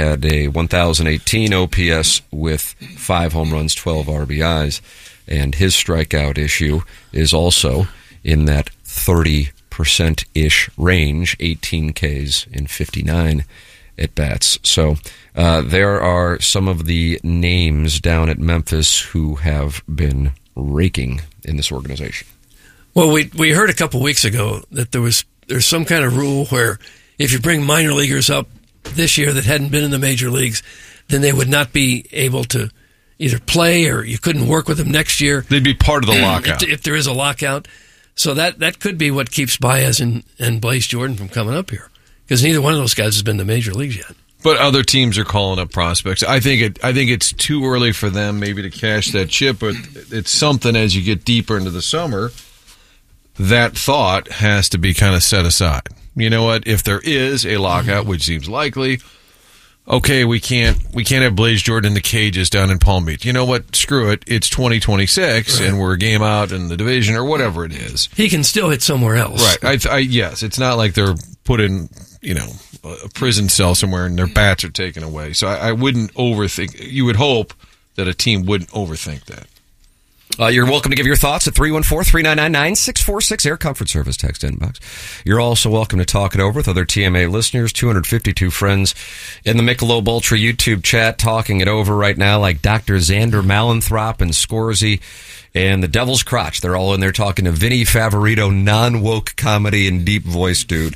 had a 1,018 OPS with 5 home runs, 12 RBIs, and his strikeout issue is also in that 30%-ish range, 18 Ks in 59 at-bats. So there are some of the names down at Memphis who have been raking in this organization. Well, we heard a couple weeks ago that there's some kind of rule where if you bring minor leaguers up this year that hadn't been in the major leagues, then they would not be able to either play or you couldn't work with them next year. They'd be part of the lockout. If there is a lockout. So that could be what keeps Baez and Blaze Jordan from coming up here, because neither one of those guys has been to major leagues yet. But other teams are calling up prospects. I think it's too early for them maybe to cash that chip, but it's something as you get deeper into the summer, that thought has to be kind of set aside. You know what? If there is a lockout, which seems likely, okay, we can't have Blaze Jordan in the cages down in Palm Beach. You know what? Screw it. It's 2026, right, and we're a game out in the division or whatever it is. He can still hit somewhere else. Right. Yes, it's not like they're put in, a prison cell somewhere and their bats are taken away. So I wouldn't overthink. You would hope that a team wouldn't overthink that. You're welcome to give your thoughts at 314-399-9646, Air Comfort Service text inbox. You're also welcome to talk it over with other TMA listeners, 252 friends in the Michelob Ultra YouTube chat talking it over right now, like Dr. Xander Malanthrop and Scorsese and the Devil's Crotch. They're all in there talking to Vinny Favorito, non-woke comedy and deep voice dude.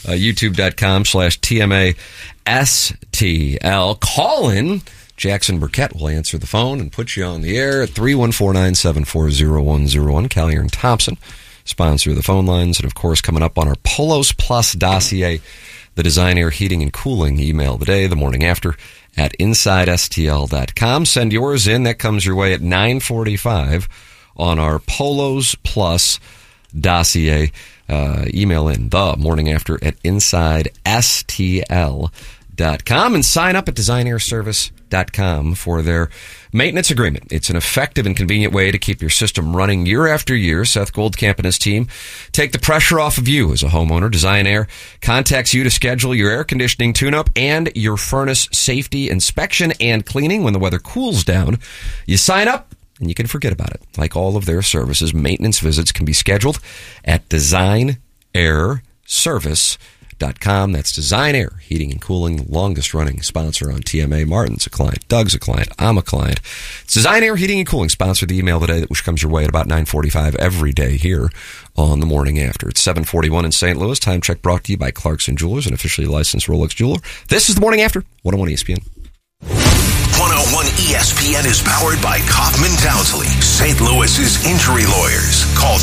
YouTube.com/TMASTL. Call in. Jackson Burkett will answer the phone and put you on the air at 314-974-0101. Callier and Thompson sponsor the phone lines. And, of course, coming up on our Polos Plus dossier, the Design Air Heating and Cooling email of the day, the morning after, at InsideSTL.com. Send yours in. That comes your way at 9:45 on our Polos Plus dossier. Email in the morning after at InsideSTL.com and sign up at DesignAirService.com for their maintenance agreement. It's an effective and convenient way to keep your system running year after year. Seth Goldcamp and his team take the pressure off of you as a homeowner. Design Air contacts you to schedule your air conditioning tune-up and your furnace safety inspection and cleaning when the weather cools down. You sign up and you can forget about it. Like all of their services, maintenance visits can be scheduled at DesignAirService.com. That's Design Air Heating and Cooling, longest running sponsor on TMA. Martin's a client, Doug's a client, I'm a client. It's Design Air Heating and Cooling, sponsor the email today, which comes your way at about 9:45 every day here on the morning after. It's 7:41 in St. Louis. Time check brought to you by Clarkson Jewelers, an officially licensed Rolex jeweler. This is the morning after 101 ESPN. 101 ESPN is powered by Kaufman Townsley, St. Louis's injury lawyers. Call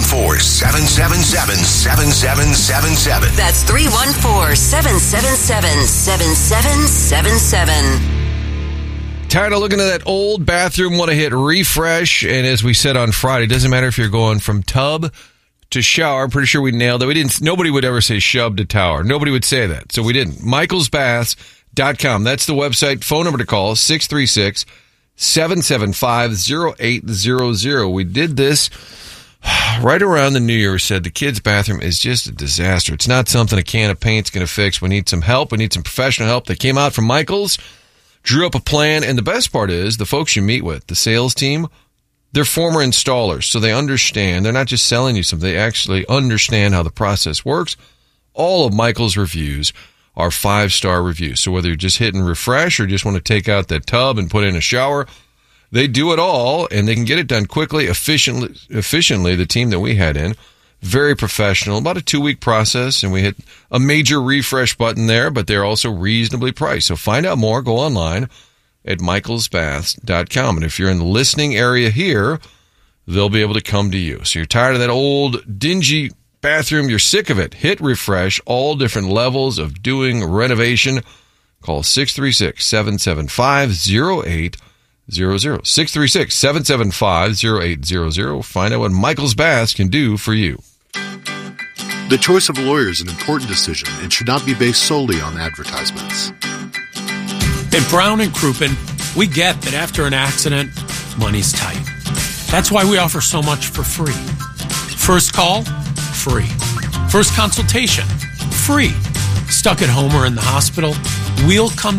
314-777-7777. That's 314-777-7777. Tired of looking at that old bathroom, want to hit refresh, and as we said on Friday, it doesn't matter if you're going from tub to shower. I'm pretty sure we nailed it. Nobody would ever say shub to tower. Nobody would say that, so we didn't. MichaelsBaths.com. That's the website. Phone number to call, 636-775-0800. We did this right around the New Year. Said the kids' bathroom is just a disaster. It's not something a can of paint's going to fix. We need some help. We need some professional help. They came out from Michaels, drew up a plan, and the best part is the folks you meet with, the sales team, they're former installers, so they understand. They're not just selling you something. They actually understand how the process works. All of Michael's reviews are 5-star reviews. So whether you're just hitting refresh or just want to take out that tub and put in a shower, they do it all, and they can get it done quickly, efficiently. The team that we had in, very professional, about a 2-week process, and we hit a major refresh button there, but they're also reasonably priced. So find out more. Go online at michaelsbaths.com. And if you're in the listening area here, they'll be able to come to you. So you're tired of that old, dingy bathroom, you're sick of it, hit refresh. All different levels of doing renovation. Call 636-775-0800. 636-775-0800. Find out what Michael's Baths can do for you. The choice of a lawyer is an important decision and should not be based solely on advertisements. At Brown & Crouppen, we get that after an accident, money's tight. That's why we offer so much for free. First call, free. First consultation, free. Stuck at home or in the hospital, we'll come